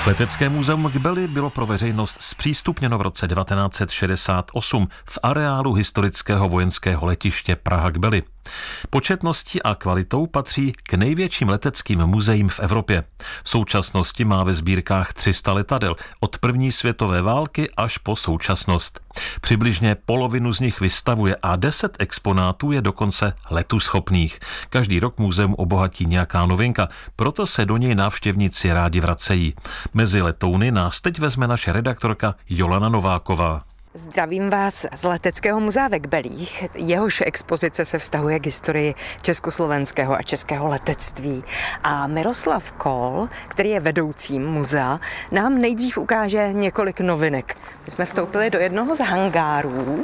Letecké muzeum Kbely bylo pro veřejnost zpřístupněno v roce 1968 v areálu historického vojenského letiště Praha-Kbely. Početností a kvalitou patří k největším leteckým muzeím v Evropě. V současnosti má ve sbírkách 300 letadel, od první světové války až po současnost. Přibližně polovinu z nich vystavuje a 10 exponátů je dokonce letuschopných. Každý rok muzeum obohatí nějaká novinka, proto se do něj návštěvníci rádi vracejí. Mezi letouny nás teď vezme naše redaktorka Jolana Nováková. Zdravím vás z Leteckého muzea ve Kbelích. Jehož expozice se vztahuje k historii československého a českého letectví. A Miroslav Kol, který je vedoucím muzea, nám nejdřív ukáže několik novinek. My jsme vstoupili do jednoho z hangárů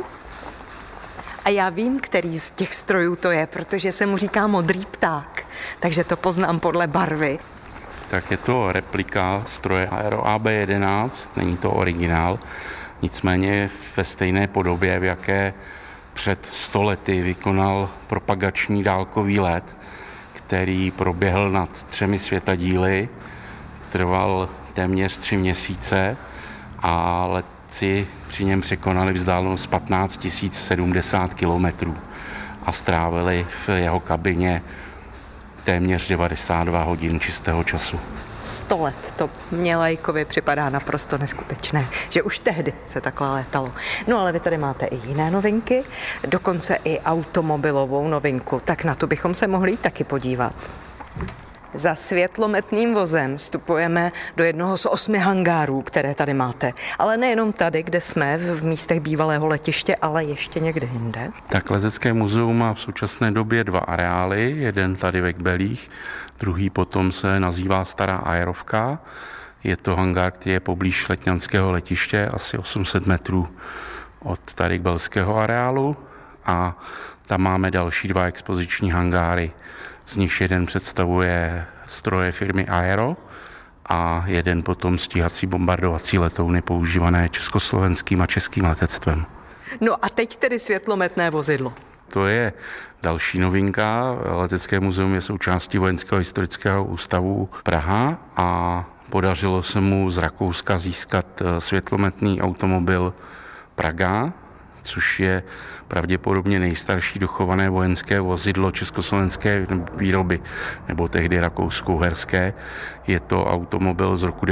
a já vím, který z těch strojů to je, protože se mu říká Modrý pták, takže to poznám podle barvy. Tak je to replika stroje Aero AB11, není to originál. Nicméně ve stejné podobě, v jaké před 100 lety vykonal propagační dálkový let, který proběhl nad 3 světadíly, trval téměř 3 měsíce a letci při něm překonali vzdálenost 15 070 kilometrů a strávili v jeho kabině téměř 92 hodin čistého času. 100 let, to mně laikovi připadá naprosto neskutečné, že už tehdy se takhle létalo. No ale vy tady máte i jiné novinky, dokonce i automobilovou novinku, tak na to bychom se mohli taky podívat. Za světlometným vozem vstupujeme do jednoho z 8 hangárů, které tady máte. Ale nejenom tady, kde jsme, v místech bývalého letiště, ale ještě někde jinde. Tak Letecké muzeum má v současné době 2 areály, jeden tady ve Kbelích, druhý potom se nazývá Stará Aerovka. Je to hangár, který je poblíž letňanského letiště, asi 800 metrů od tady kbelského areálu. A tam máme další 2 expoziční hangáry. Z nich jeden představuje stroje firmy Aero a jeden potom stíhací bombardovací letouny používané československým a českým letectvem. No a teď tedy světlometné vozidlo. To je další novinka. Letecké muzeum je součástí Vojenského historického ústavu Praha a podařilo se mu z Rakouska získat světlometný automobil Praga, což je pravděpodobně nejstarší dochované vojenské vozidlo československé výroby, nebo tehdy rakousko-uherské. Je to automobil z roku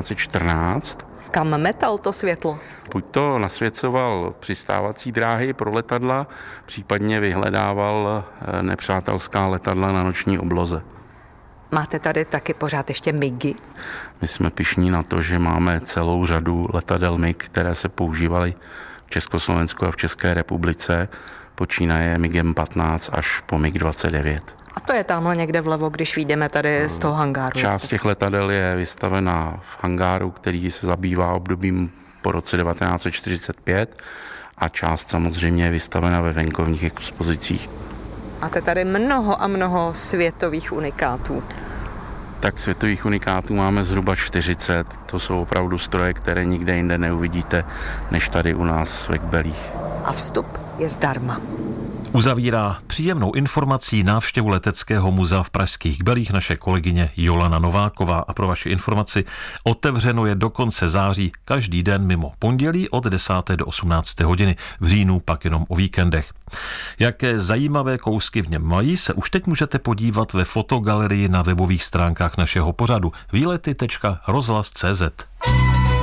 1914. Kam metal to světlo? Buď to nasvěcoval přistávací dráhy pro letadla, případně vyhledával nepřátelská letadla na noční obloze. Máte tady taky pořád ještě MIGy? My jsme pyšní na to, že máme celou řadu letadel MIG, které se používaly v Československu a v České republice, počínaje MIGem 15 až po MIG 29. A to je tamhle někde vlevo, když vyjdeme tady z toho hangáru. Část těch letadel je vystavena v hangáru, který se zabývá obdobím po roce 1945 a část samozřejmě je vystavena ve venkovních expozicích. Máte tady mnoho a mnoho světových unikátů. Tak světových unikátů máme zhruba 40. To jsou opravdu stroje, které nikde jinde neuvidíte, než tady u nás ve Kbelích. A vstup je zdarma. Uzavírá příjemnou informací návštěvu Leteckého muzea v pražských Kbelích naše kolegyně Jolana Nováková. A pro vaši informaci, otevřeno je do konce září každý den mimo pondělí od 10. do 18. hodiny, v říjnu pak jenom o víkendech. Jaké zajímavé kousky v něm mají, se už teď můžete podívat ve fotogalerii na webových stránkách našeho pořadu výlety.rozhlas.cz.